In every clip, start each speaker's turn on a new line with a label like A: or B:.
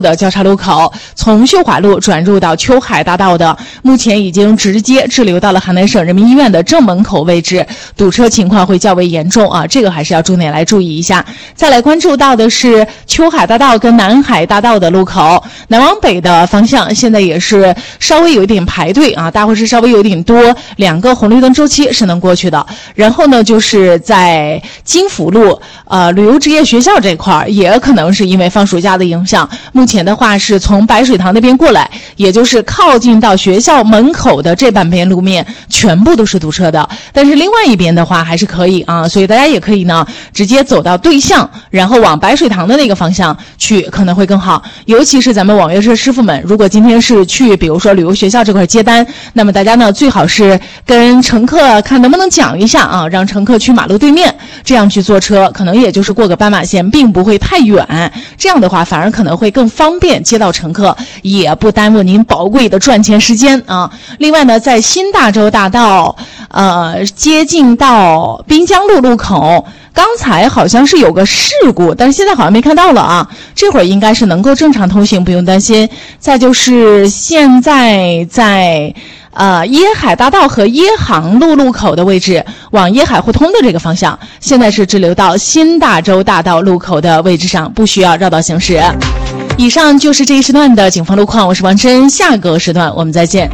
A: 的交叉路口，从秀华路转入到秋海大道的，目前已经直接滞留到了海南省人民医院的正门口位置，堵车情况会较为严重啊，这个还是要重点来注意一下。再来关注到的是秋海大道跟南海大道的路口，南往北的方向现在也是稍微有一点排队啊，大会是稍微有一点多，2个红绿灯周期是能过去的。然后呢，就是在金福路旅游职业学校这块也可能是因为放暑假的影响，目前的话是从白水塘那边过来，也就是靠近到学校门口的这半边路面全部都是堵车的，但是另外一边的话还是可以啊，所以大家也可以呢直接走到对向，然后往白水塘的那个方向去可能会更好。尤其是咱们网约车师傅们，如果今天是去比如说旅游学校这块接单，那么大家呢最好是跟乘客看能不能讲一下啊，让乘客去马路对面，这样去坐车可能也就是过个斑马线，并不会太远，这样的话反而可能会更方便接到乘客，也不耽误您宝贵的赚钱时间啊。另外呢，在新大洲大道接近到滨江路路口，刚才好像是有个事故，但是现在好像没看到了啊，这会儿应该是能够正常通行，不用担心。再就是现在在椰海大道和椰航路路口的位置，往椰海互通的这个方向，现在是滞留到新大洲大道路口的位置上，不需要绕道行驶。以上就是这一时段的警方路况，我是王真，下个时段我们再见。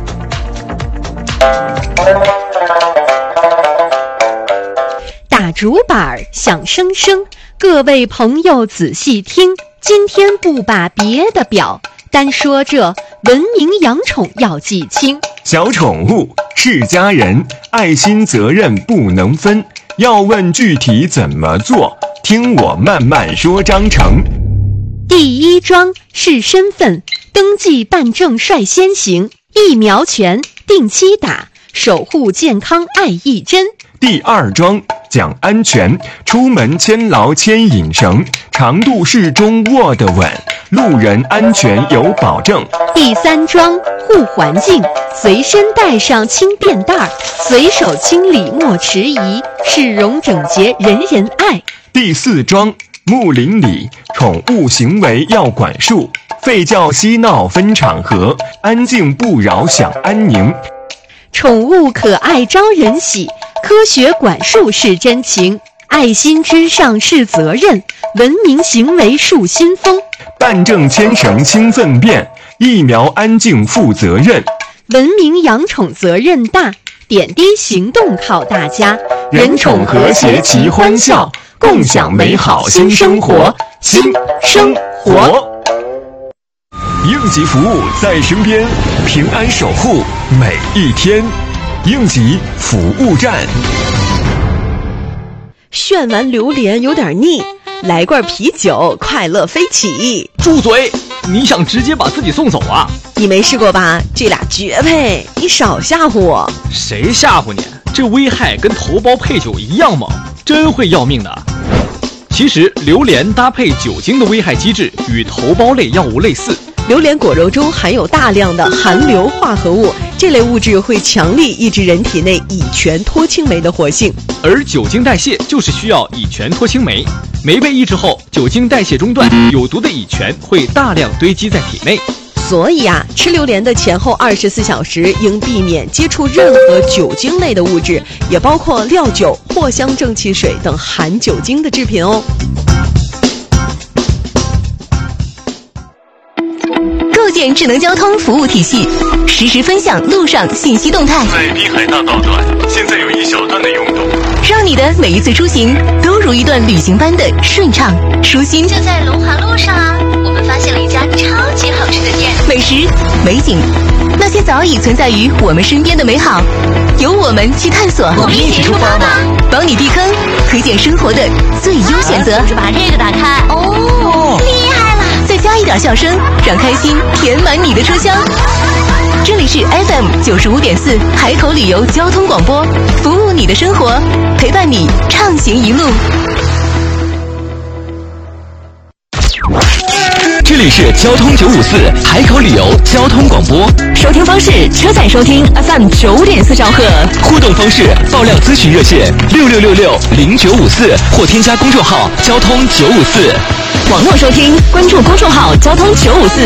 B: 打竹板响声声，各位朋友仔细听，今天不把别的表，单说这文明养宠要记清。
C: 小宠物是家人，爱心责任不能分，要问具体怎么做，听我慢慢说章程。
B: 第一桩是身份登记办证率先行，疫苗权定期打，守护健康爱一针。
C: 第二桩讲安全，出门牵牢牵引绳，长度适中握得稳，路人安全有保证。
B: 第三桩护环境，随身带上轻便袋，随手清理莫迟疑，市容整洁人人爱。
C: 第四桩睦邻里，宠物行为要管束，吠叫嬉闹分场合，安静不扰享安宁。
B: 宠物可爱招人喜，科学管束是真情，爱心之上是责任，文明行为树新风。
C: 办证牵绳兴奋变，疫苗安静负责任，
B: 文明养宠责任大，点滴行动靠大家，
C: 人宠和谐齐欢笑，共享美好新生活，新生活。应急服务在身边，平安守护每一天。应急服务站。
D: 炫完榴莲有点腻，来罐啤酒，快乐飞起。
E: 住嘴！你想直接把自己送走啊？
D: 你没试过吧？这俩绝配，你少吓唬我。
E: 谁吓唬你？这危害跟头孢配酒一样猛，真会要命的。其实榴莲搭配酒精的危害机制与头孢类药物类似，
D: 榴莲果肉中含有大量的含硫化合物，这类物质会强力抑制人体内乙醛脱氢酶的活性，
E: 而酒精代谢就是需要乙醛脱氢酶，酶被抑制后，酒精代谢中断，有毒的乙醛会大量堆积在体内。
D: 所以啊，吃榴莲的前后24小时应避免接触任何酒精类的物质，也包括料酒、藿香正气水等含酒精的制品哦。
F: 构建智能交通服务体系，实时分享路上信息动态。
C: 在滨海大道段，现在有一小段的拥堵，
F: 让你的每一次出行都如一段旅行般的顺畅舒心。
G: 就在龙华路上啊，我们发现了一家超级好吃的店，
F: 美食、美景，那些早已存在于我们身边的美好，由我们去探索。
G: 我们一起出发吧！
F: 帮你避坑，推荐生活的最优选择。
G: 就把这个打开。哦，厉害了！
F: 再加一点笑声，让开心填满你的车厢。这里是 FM 95.4海口旅游交通广播，服务你的生活，陪伴你畅行一路。
H: 这里是交通954海口旅游交通广播，
F: 收听方式：车载收听 FM 9.4兆赫。
H: 互动方式：爆料咨询热线66660954或添加公众号交通954。
F: 网络收听，关注公众号交通954